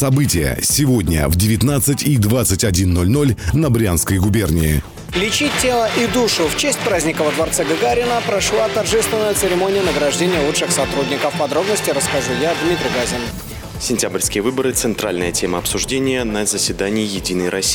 События сегодня в 19 и 21:00 на Брянской губернии. Лечить тело и душу. В честь праздника во Дворце Гагарина прошла торжественная церемония награждения лучших сотрудников. Подробности расскажу я, Дмитрий Газин. Сентябрьские выборы – центральная тема обсуждения на заседании «Единой России».